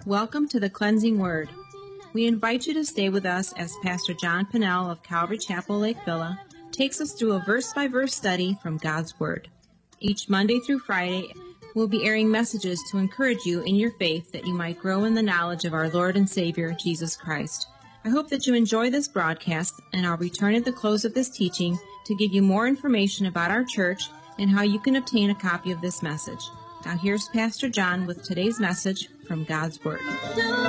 Welcome to the Cleansing Word. We invite you to stay with us as Pastor John Pennell of Calvary Chapel, Lake Villa, takes us through a verse-by-verse study from God's Word. Each Monday through Friday, we'll be airing messages to encourage you in your faith that you might grow in the knowledge of our Lord and Savior, Jesus Christ. I hope that you enjoy this broadcast, and I'll return at the close of this teaching to give you more information about our church and how you can obtain a copy of this message. Now here's Pastor John with today's message from God's Word.